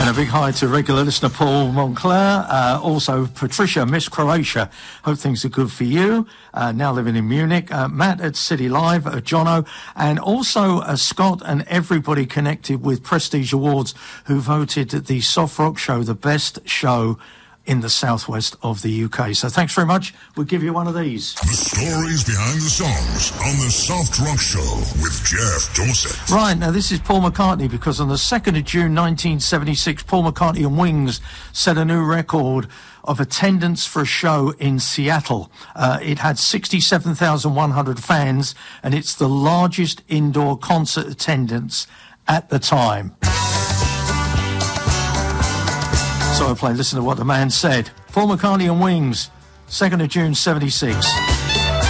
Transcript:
And a big hi to regular listener Paul Moncler, also Patricia, Miss Croatia. Hope things are good for you. Now living in Munich. Matt at City Live, Jono, and also Scott and everybody connected with Prestige Awards who voted the Soft Rock Show the best show in the southwest of the UK. So thanks very much. We'll give you one of these. The stories behind the songs on the Soft Rock Show with Jeff Dorset. Right, now this is Paul McCartney, because on the 2nd of June 1976, Paul McCartney and Wings set a new record of attendance for a show in Seattle. It had 67,100 fans, and it's the largest indoor concert attendance at the time. So I play, listen to what the man said. Paul McCartney and Wings, 2nd of June 76.